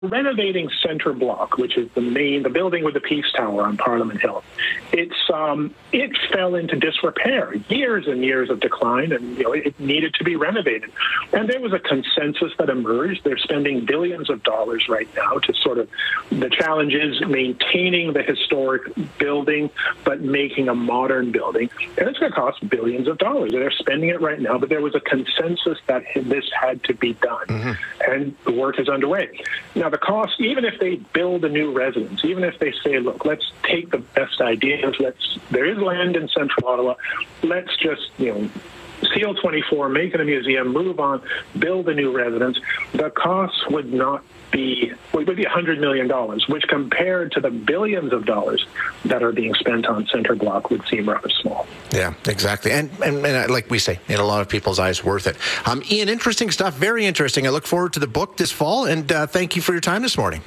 renovating Centre Block, which is the building with the Peace Tower on Parliament Hill. It fell into disrepair, years and years of decline, and it needed to be renovated. And there was a consensus that emerged. They're spending billions of dollars right now to the challenge is maintaining the historic building, but making a modern building. And it's going to cost billions of dollars. They're spending it right now, but there was a consensus that this had to be done. Mm-hmm. And the work is underway. Now, the cost, even if they build a new residence, even if they say, look, let's take the best ideas, there is land in central Ottawa, let's just, seal 24, make it a museum, move on, build a new residence, the cost would be $100 million, which compared to the billions of dollars that are being spent on Centre Block would seem rather small. Yeah, exactly. And like we say, in a lot of people's eyes, worth it. Ian, interesting stuff, very interesting. I look forward to the book this fall, and thank you for your time this morning.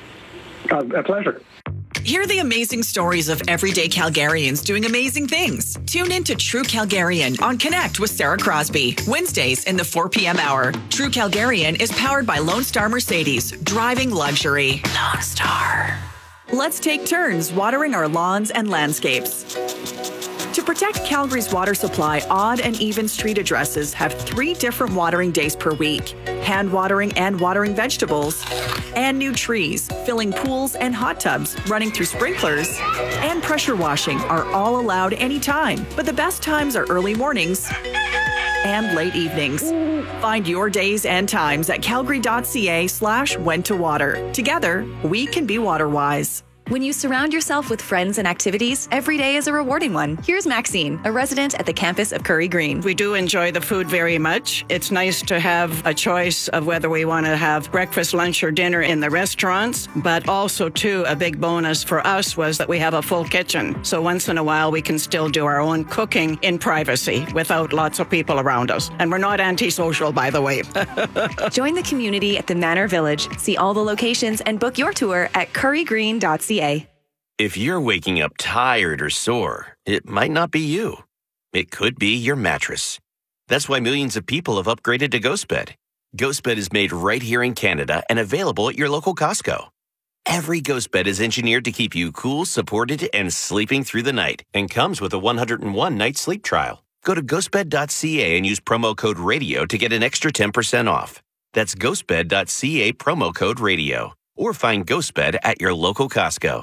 A pleasure. Hear the amazing stories of everyday Calgarians doing amazing things. Tune in to True Calgarian on Connect with Sarah Crosby, Wednesdays in the 4 p.m. hour. True Calgarian is powered by Lone Star Mercedes, driving luxury. Lone Star. Let's take turns watering our lawns and landscapes. To protect Calgary's water supply, odd and even street addresses have 3 different watering days per week. Hand watering and watering vegetables, and new trees, filling pools and hot tubs, running through sprinklers, and pressure washing are all allowed anytime. But the best times are early mornings and late evenings. Find your days and times at calgary.ca/when-to-water. Together, we can be water-wise. When you surround yourself with friends and activities, every day is a rewarding one. Here's Maxine, a resident at the campus of Curry Green. We do enjoy the food very much. It's nice to have a choice of whether we want to have breakfast, lunch, or dinner in the restaurants, but also, too, a big bonus for us was that we have a full kitchen. So once in a while, we can still do our own cooking in privacy without lots of people around us. And we're not antisocial, by the way. Join the community at the Manor Village. See all the locations and book your tour at currygreen.ca. If you're waking up tired or sore, it might not be you. It could be your mattress. That's why millions of people have upgraded to GhostBed. GhostBed is made right here in Canada and available at your local Costco. Every GhostBed is engineered to keep you cool, supported, and sleeping through the night, and comes with a 101-night sleep trial. Go to ghostbed.ca and use promo code RADIO to get an extra 10% off. That's ghostbed.ca promo code RADIO. Or find GhostBed at your local Costco.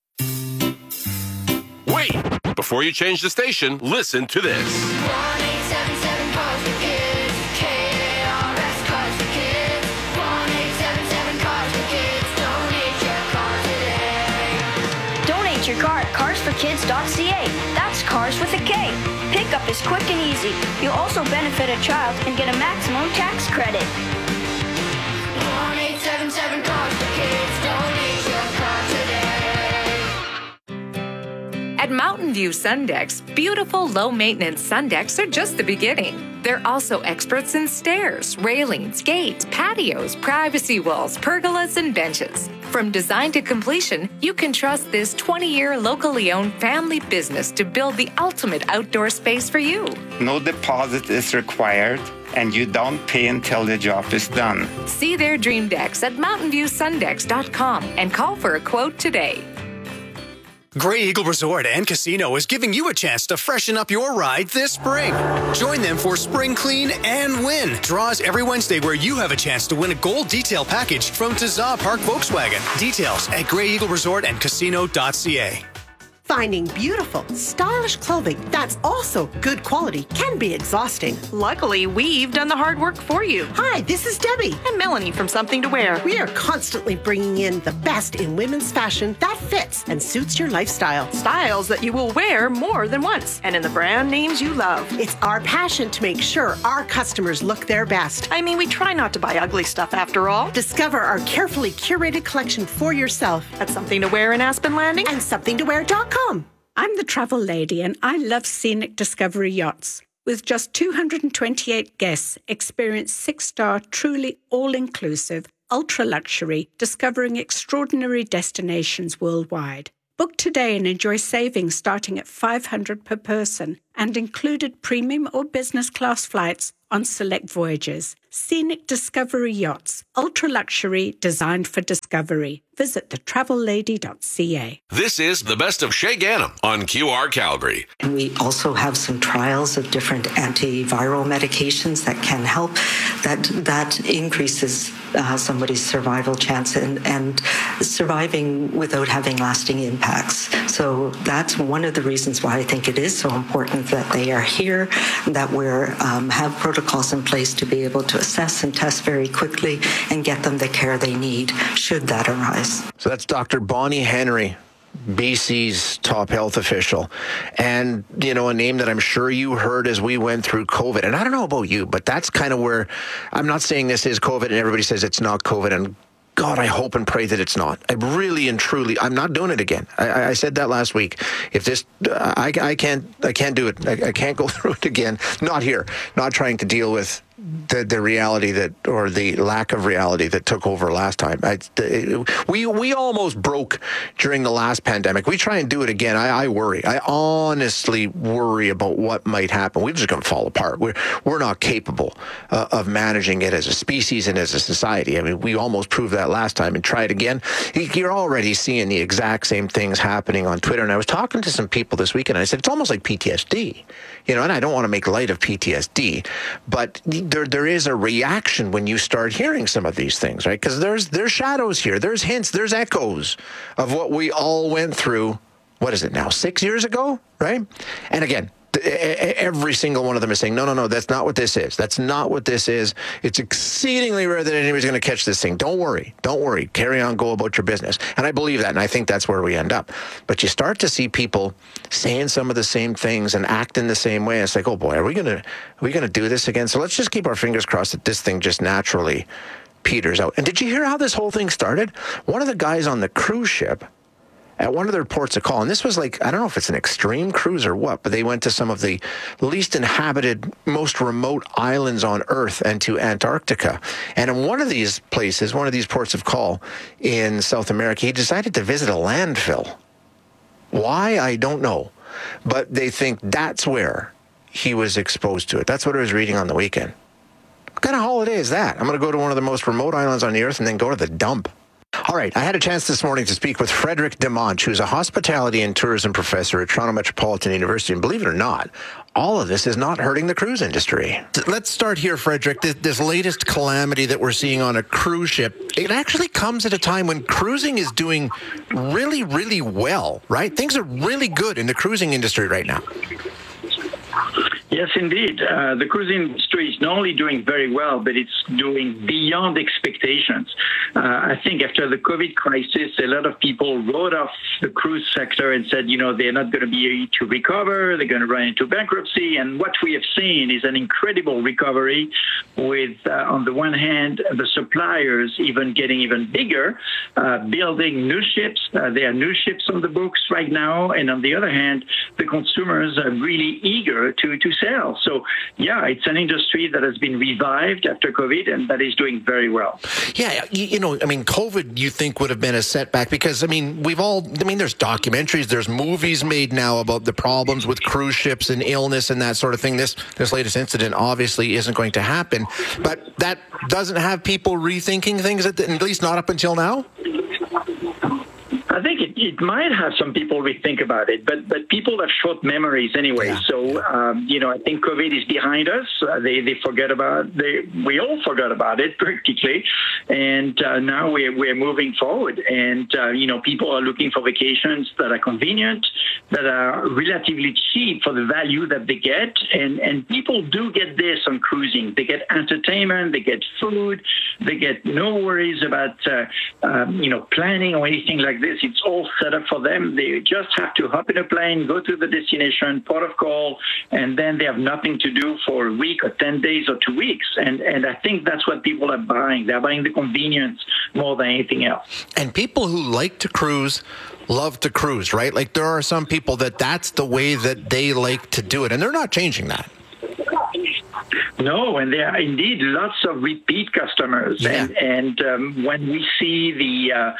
Wait! Before you change the station, listen to this. 1-877 Cars for Kids. KARS Cars for Kids. 1-877 Cars for Kids. Donate your car today. Donate your car at carsforkids.ca. That's cars with a K. Pickup is quick and easy. You'll also benefit a child and get a maximum tax credit. 1-877 Cars for Kids. Donate your car today. At Mountain View Sundex, beautiful low-maintenance Sundecks are just the beginning. They're also experts in stairs, railings, gates, patios, privacy walls, pergolas, and benches. From design to completion, you can trust this 20-year locally owned family business to build the ultimate outdoor space for you. No deposit is required, and you don't pay until the job is done. See their dream decks at mountainviewsundex.com and call for a quote today. Grey Eagle Resort and Casino is giving you a chance to freshen up your ride this spring. Join them for Spring Clean and Win. Draws every Wednesday where you have a chance to win a gold detail package from Tazza Park Volkswagen. Details at greyeagleresortandcasino.ca. Finding beautiful, stylish clothing that's also good quality can be exhausting. Luckily, we've done the hard work for you. Hi, this is Debbie. And Melanie from Something to Wear. We are constantly bringing in the best in women's fashion that fits and suits your lifestyle. Styles that you will wear more than once, and in the brand names you love. It's our passion to make sure our customers look their best. I mean, we try not to buy ugly stuff after all. Discover our carefully curated collection for yourself at Something to Wear in Aspen Landing and somethingtowear.com. I'm the travel lady and I love Scenic Discovery Yachts. With just 228 guests, experience 6-star, truly all-inclusive, ultra-luxury, discovering extraordinary destinations worldwide. Book today and enjoy savings starting at $500 per person and included premium or business class flights on select voyages. Scenic Discovery Yachts, ultra-luxury designed for discovery. Visit thetravellady.ca. This is the best of Shay Ganem on QR Calgary. And we also have some trials of different antiviral medications that can help. That increases somebody's survival chance and surviving without having lasting impacts. So that's one of the reasons why I think it is so important that they are here, that we have protocols in place to be able to assess and test very quickly and get them the care they need should that arise. So that's Dr. Bonnie Henry, BC's top health official, and a name that I'm sure you heard as we went through COVID. And I don't know about you, but that's kind of where I'm not saying this is COVID and everybody says it's not COVID, and God, I hope and pray that it's not. I really and truly, I'm not doing it again. I said that last week. If this, I can't do it. I can't go through it again. Not here. Not trying to deal with the reality or the lack of reality that took over last time. We almost broke during the last pandemic. We try and do it again. I worry. I honestly worry about what might happen. We're just going to fall apart. We're not capable of managing it as a species and as a society. I mean, we almost proved that last time, and try it again. You're already seeing the exact same things happening on Twitter. And I was talking to some people this weekend, and I said, it's almost like PTSD. And I don't want to make light of PTSD, but there is a reaction when you start hearing some of these things, right? Because there's shadows here, there's hints, there's echoes of what we all went through. What is it now? 6 years ago, right? And again, every single one of them is saying, no, that's not what this is. That's not what this is. It's exceedingly rare that anybody's going to catch this thing. Don't worry. Carry on, go about your business. And I believe that, and I think that's where we end up. But you start to see people saying some of the same things and acting the same way. It's like, oh boy, are we going to do this again? So let's just keep our fingers crossed that this thing just naturally peters out. And did you hear how this whole thing started? One of the guys on the cruise ship at one of their ports of call, and this was like, I don't know if it's an extreme cruise or what, but they went to some of the least inhabited, most remote islands on Earth and to Antarctica. And in one of these places, one of these ports of call in South America, he decided to visit a landfill. Why? I don't know. But they think that's where he was exposed to it. That's what I was reading on the weekend. What kind of holiday is that? I'm going to go to one of the most remote islands on the Earth and then go to the dump. All right, I had a chance this morning to speak with Frederic Demonte, who's a hospitality and tourism professor at Toronto Metropolitan University. And believe it or not, all of this is not hurting the cruise industry. Let's start here, Frederic. This latest calamity that we're seeing on a cruise ship, it actually comes at a time when cruising is doing really, really well, right? Things are really good in the cruising industry right now. Yes, indeed. The cruise industry is not only doing very well, but it's doing beyond expectations. I think after the COVID crisis, a lot of people wrote off the cruise sector and said, they're not going to be able to recover, they're going to run into bankruptcy. And what we have seen is an incredible recovery with, on the one hand, the suppliers even getting even bigger, building new ships. There are new ships on the books right now. And on the other hand, the consumers are really eager to sell. So, yeah, it's an industry that has been revived after COVID and that is doing very well. Yeah, COVID, you think, would have been a setback because, there's documentaries, there's movies made now about the problems with cruise ships and illness and that sort of thing. This latest incident obviously isn't going to happen, but that doesn't have people rethinking things, at least not up until now? I think it might have some people rethink about it, but people have short memories anyway. Yeah. So, I think COVID is behind us. They forget about we all forgot about it practically. And now we're moving forward. And, people are looking for vacations that are convenient, that are relatively cheap for the value that they get. And people do get this on cruising. They get entertainment, they get food, they get no worries about, planning or anything like this. It's all set up for them. They just have to hop in a plane, go to the destination, port of call, and then they have nothing to do for a week or 10 days or 2 weeks. And I think that's what people are buying. They're buying the convenience more than anything else. And people who like to cruise love to cruise, right? Like there are some people that's the way that they like to do it, and they're not changing that. No, and there are indeed lots of repeat customers, and when we see the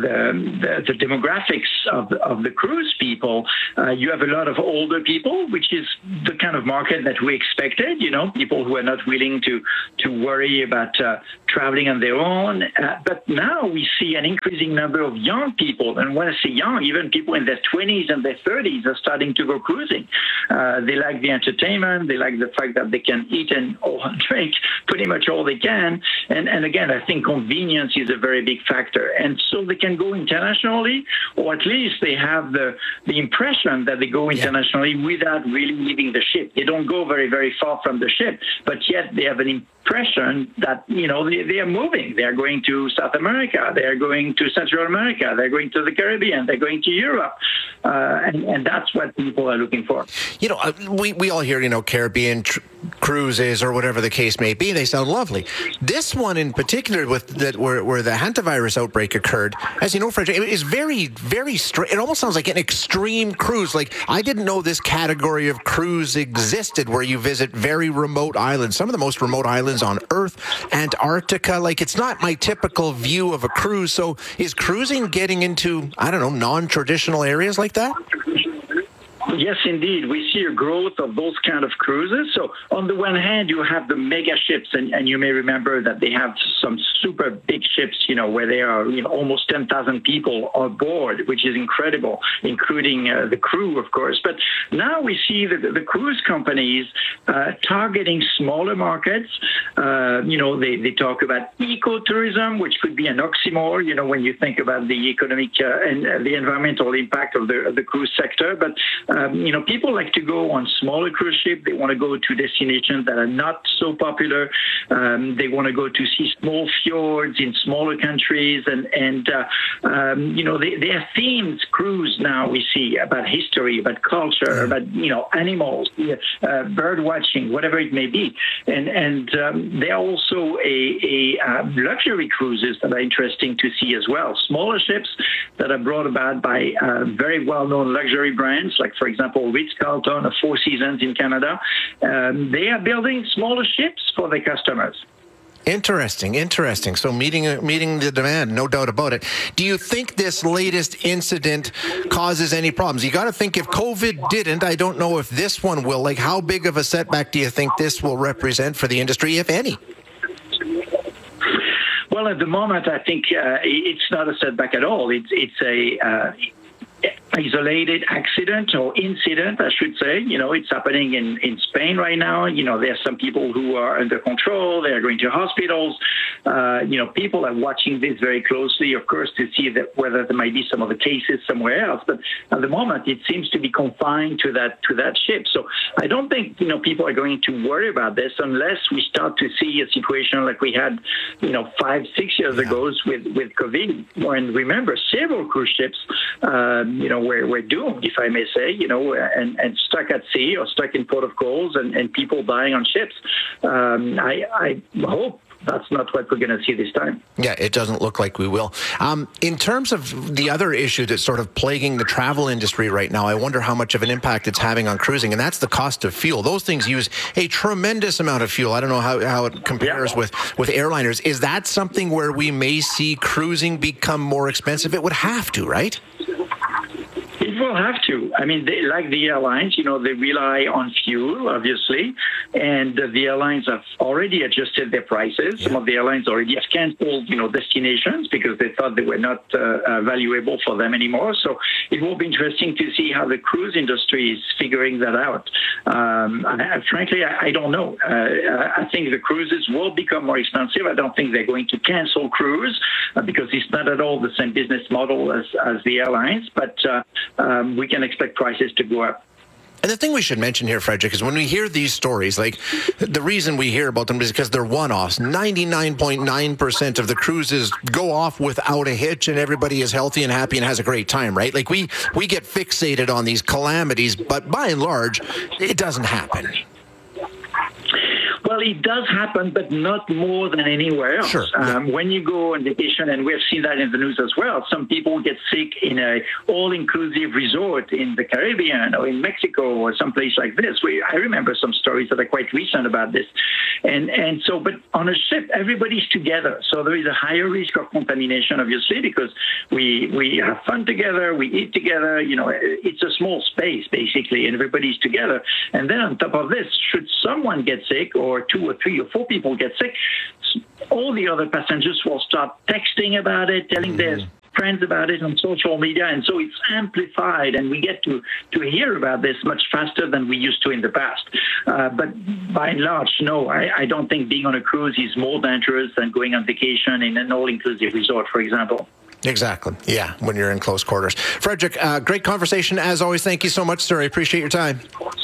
demographics of the cruise people, you have a lot of older people, which is the kind of market that we expected. You know, people who are not willing to worry about traveling on their own. But now we see an increasing number of young people, and when I say young, even people in their 20s and their 30s are starting to go cruising. They like the entertainment, they like the fact that they can eat and drink pretty much all they can. And again, I think convenience is a very big factor. And so they can go internationally, or at least they have the impression that they go internationally without really leaving the ship. They don't go very, very far from the ship, but yet they have an impression that, you know, they are moving. They are going to South America. They are going to Central America. They're going to the Caribbean. They're going to Europe. And that's what people are looking for. You know, we all hear, you know, Caribbean cruises or whatever the case may be. They sound lovely. This one in particular, where the hantavirus outbreak occurred, as you know, Frederick, it is very, very strange. It almost sounds like an extreme cruise. Like, I didn't know this category of cruise existed, where you visit very remote islands, some of the most remote islands on Earth, Antarctica. Like, it's not my typical view of a cruise. So is cruising getting into, I don't know, non-traditional areas like that? Yes, indeed. We see a growth of those kind of cruises. So on the one hand, you have the mega ships, and you may remember that they have some super big ships, you know, where there are, you know, almost 10,000 people on board, which is incredible, including the crew, of course. But now we see the cruise companies targeting smaller markets. You know, they talk about ecotourism, which could be an oxymoron, you know, when you think about the economic and the environmental impact of the cruise sector. But you know, people like to go on smaller cruise ships. They want to go to destinations that are not so popular. They want to go to see small fjords in smaller countries, and you know, they are themed cruise now. We see about history, about culture, about, you know, animals, bird watching, whatever it may be, and there are also a luxury cruises that are interesting to see as well. Smaller ships that are brought about by very well-known luxury brands, like, for example, Ritz-Carlton or Four Seasons in Canada. They are building smaller ships for their customers. Interesting. So meeting the demand, no doubt about it. Do you think this latest incident causes any problems? You got to think, if COVID didn't, I don't know if this one will. Like, how big of a setback do you think this will represent for the industry, if any? Well, at the moment, I think it's not a setback at all. It's a isolated accident or incident, I should say. You know, it's happening in Spain right now. You know, there are some people who are under control. They are going to hospitals. You know, people are watching this very closely, of course, to see that whether there might be some other cases somewhere else. But at the moment, it seems to be confined to that ship. So I don't think, you know, people are going to worry about this unless we start to see a situation like we had, you know, 5-6 years ago with COVID. And remember, several cruise ships, you know, we're doomed, if I may say, you know, and stuck at sea or stuck in port of calls and people dying on ships. I hope that's not what we're going to see this time. Yeah, it doesn't look like we will. In terms of the other issue that's sort of plaguing the travel industry right now, I wonder how much of an impact it's having on cruising, and that's the cost of fuel. Those things use a tremendous amount of fuel. I don't know how it compares with airliners. Is that something where we may see cruising become more expensive? It would have to, right? It will have to. I mean, like the airlines, you know, they rely on fuel, obviously, and the airlines have already adjusted their prices. Yeah. Some of the airlines already have canceled, you know, destinations because they thought they were not valuable for them anymore. So it will be interesting to see how the cruise industry is figuring that out. Frankly, I don't know. I think the cruises will become more expensive. I don't think they're going to cancel cruise because it's not at all the same business model as the airlines, but we can expect prices to go up. And the thing we should mention here, Frederick, is when we hear these stories, like, the reason we hear about them is because they're one-offs. 99.9% of the cruises go off without a hitch and everybody is healthy and happy and has a great time, right? Like, we get fixated on these calamities, but by and large, it doesn't happen. Well, Well, it does happen, but not more than anywhere else. Sure. When you go on vacation, and we've seen that in the news as well, some people get sick in a all-inclusive resort in the Caribbean or in Mexico or someplace like this. I remember some stories that are quite recent about this. And so, but on a ship, everybody's together. So there is a higher risk of contamination, obviously, because we have fun together, we eat together, it's a small space, basically, and everybody's together. And then on top of this, should someone get sick, or 2 or 3 or 4 people get sick, all the other passengers will start texting about it, telling their friends about it on social media, and so it's amplified, and we get to hear about this much faster than we used to in the past. But by and large, no, I don't think being on a cruise is more dangerous than going on vacation in an all-inclusive resort, for example. Exactly. Yeah, when you're in close quarters. Frederick, great conversation as always. Thank you so much, sir. I appreciate your time.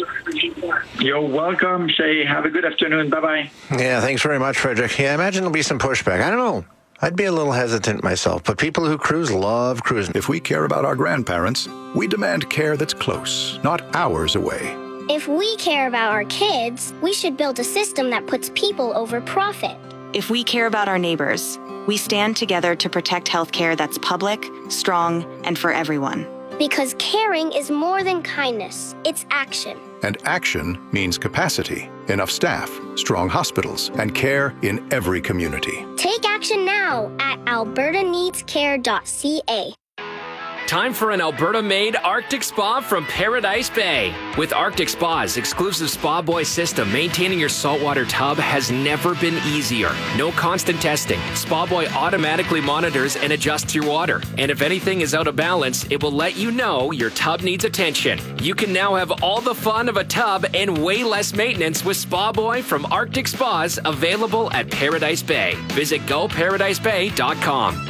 You're welcome, Shay. Have a good afternoon. Bye-bye. Yeah, thanks very much, Frederick. Yeah, I imagine there'll be some pushback. I don't know. I'd be a little hesitant myself, but people who cruise love cruising. If we care about our grandparents, we demand care that's close, not hours away. If we care about our kids, we should build a system that puts people over profit. If we care about our neighbors, we stand together to protect healthcare that's public, strong, and for everyone. Because caring is more than kindness, it's action. And action means capacity, enough staff, strong hospitals, and care in every community. Take action now at albertaneedscare.ca. Time for an Alberta-made Arctic Spa from Paradise Bay. With Arctic Spa's exclusive Spa Boy system, maintaining your saltwater tub has never been easier. No constant testing. Spa Boy automatically monitors and adjusts your water. And if anything is out of balance, it will let you know your tub needs attention. You can now have all the fun of a tub and way less maintenance with Spa Boy from Arctic Spas, available at Paradise Bay. Visit goparadisebay.com.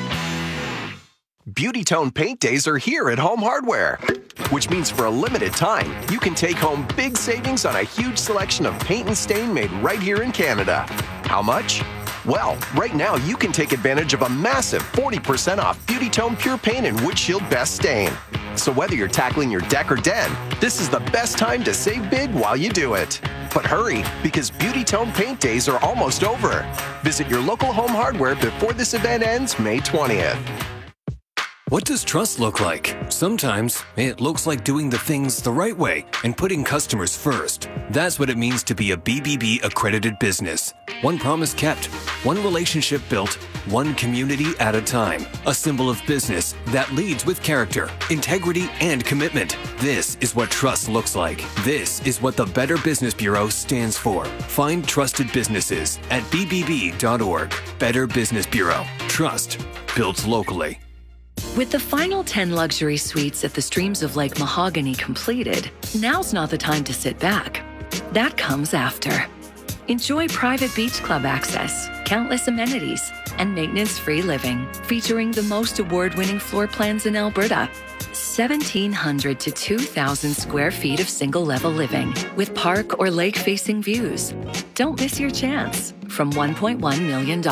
Beauty Tone Paint Days are here at Home Hardware, which means for a limited time, you can take home big savings on a huge selection of paint and stain made right here in Canada. How much? Well, right now you can take advantage of a massive 40% off Beauty Tone Pure Paint and Wood Shield Best Stain. So whether you're tackling your deck or den, this is the best time to save big while you do it. But hurry, because Beauty Tone Paint Days are almost over. Visit your local Home Hardware before this event ends May 20th. What does trust look like? Sometimes it looks like doing the things the right way and putting customers first. That's what it means to be a BBB accredited business. One promise kept, one relationship built, one community at a time. A symbol of business that leads with character, integrity, and commitment. This is what trust looks like. This is what the Better Business Bureau stands for. Find trusted businesses at bbb.org. Better Business Bureau. Trust built locally. With the final 10 luxury suites at the Streams of Lake Mahogany completed, now's not the time to sit back. That comes after. Enjoy private beach club access, countless amenities, and maintenance-free living, featuring the most award-winning floor plans in Alberta. 1,700 to 2,000 square feet of single-level living with park or lake-facing views. Don't miss your chance. From $1.1 million.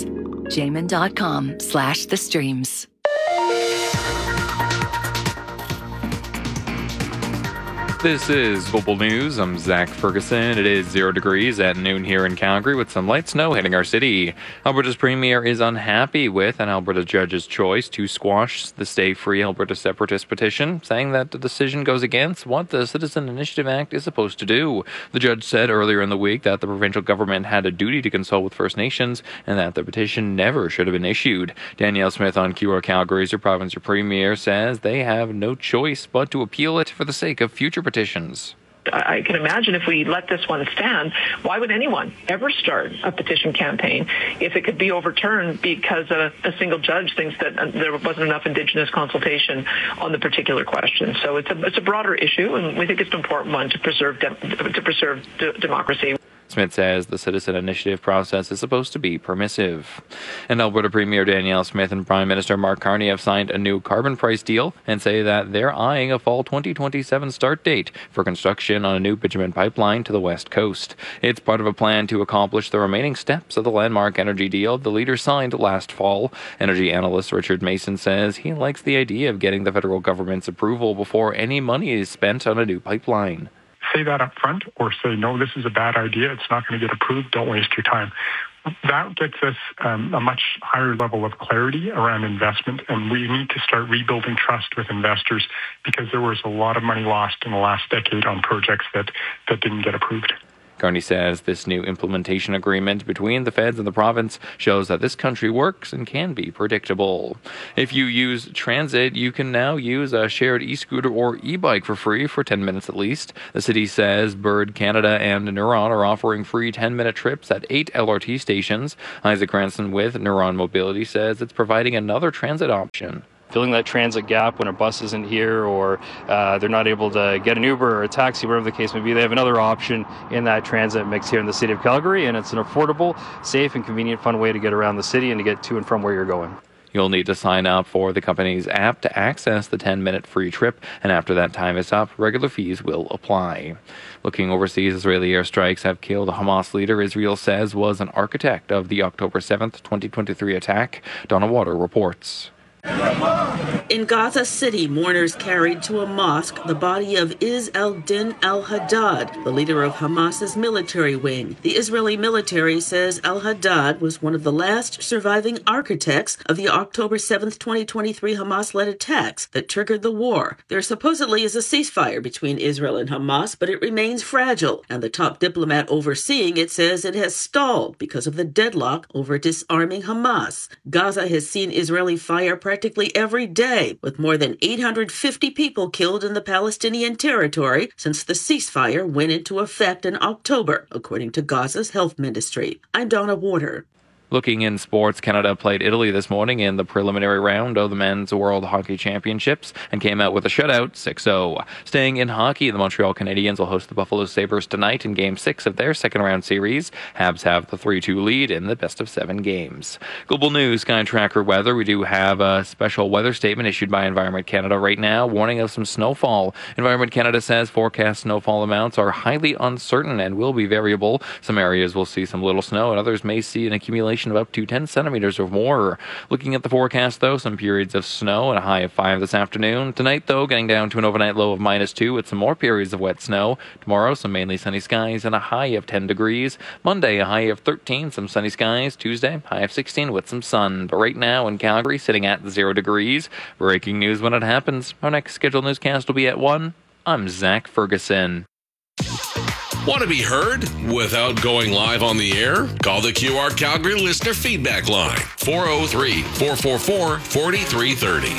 Jamin.com/thestreams. This is Global News. I'm Zach Ferguson. It is 0 degrees at noon here in Calgary with some light snow hitting our city. Alberta's premier is unhappy with an Alberta judge's choice to squash the Stay Free Alberta Separatist petition, saying that the decision goes against what the Citizen Initiative Act is supposed to do. The judge said earlier in the week that the provincial government had a duty to consult with First Nations and that the petition never should have been issued. Danielle Smith on QR Calgary's provincial premier says they have no choice but to appeal it for the sake of future petitions. I can imagine if we let this one stand, why would anyone ever start a petition campaign if it could be overturned because a single judge thinks that there wasn't enough Indigenous consultation on the particular question? So it's a broader issue, and we think it's an important one to preserve democracy. Smith says the citizen initiative process is supposed to be permissive. And Alberta Premier Danielle Smith and Prime Minister Mark Carney have signed a new carbon price deal and say that they're eyeing a fall 2027 start date for construction on a new bitumen pipeline to the west coast. It's part of a plan to accomplish the remaining steps of the landmark energy deal the leaders signed last fall. Energy analyst Richard Mason says he likes the idea of getting the federal government's approval before any money is spent on a new pipeline. say that up front or say, no, this is a bad idea. It's not going to get approved. Don't waste your time. That gets us a much higher level of clarity around investment, and we need to start rebuilding trust with investors because there was a lot of money lost in the last decade on projects that didn't get approved. Carney says this new implementation agreement between the feds and the province shows that this country works and can be predictable. If you use transit, you can now use a shared e-scooter or e-bike for free for 10 minutes at least. The city says Bird Canada and Neuron are offering free 10-minute trips at 8 LRT stations. Isaac Ranson with Neuron Mobility says it's providing another transit option. Filling that transit gap when a bus isn't here or they're not able to get an Uber or a taxi, whatever the case may be. They have another option in that transit mix here in the city of Calgary, and it's an affordable, safe, and convenient, fun way to get around the city and to get to and from where you're going. You'll need to sign up for the company's app to access the 10-minute free trip, and after that time is up, regular fees will apply. Looking overseas, Israeli airstrikes have killed a Hamas leader Israel says was an architect of the October 7th, 2023 attack. Donna Water reports. In Gaza City, mourners carried to a mosque the body of Izz al-Din al-Haddad, the leader of Hamas's military wing. The Israeli military says al-Haddad was one of the last surviving architects of the October 7th, 2023 Hamas-led attacks that triggered the war. There supposedly is a ceasefire between Israel and Hamas, but it remains fragile, and the top diplomat overseeing it says it has stalled because of the deadlock over disarming Hamas. Gaza has seen Israeli fire practically every day, with more than 850 people killed in the Palestinian territory since the ceasefire went into effect in October, according to Gaza's health ministry. I'm Donna Water. Looking in sports, Canada played Italy this morning in the preliminary round of the Men's World Hockey Championships and came out with a shutout, 6-0. Staying in hockey, the Montreal Canadiens will host the Buffalo Sabres tonight in Game 6 of their second-round series. Habs have the 3-2 lead in the best-of-7 games. Global news, Sky Tracker weather. We do have a special weather statement issued by Environment Canada right now, warning of some snowfall. Environment Canada says forecast snowfall amounts are highly uncertain and will be variable. Some areas will see some little snow, and others may see an accumulation of up to 10 centimeters or more. Looking at the forecast, though, some periods of snow and a high of 5 this afternoon. Tonight, though, getting down to an overnight low of -2 with some more periods of wet snow. Tomorrow, some mainly sunny skies and a high of 10 degrees. Monday, a high of 13, some sunny skies. Tuesday, high of 16 with some sun. But right now in Calgary, sitting at 0 degrees. Breaking news when it happens. Our next scheduled newscast will be at 1. I'm Zach Ferguson. Want to be heard without going live on the air? Call the QR Calgary listener feedback line, 403-444-4330.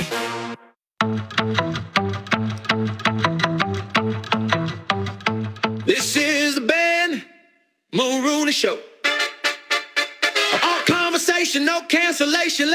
This is the Ben Mulrooney Show. All conversation, no cancellation.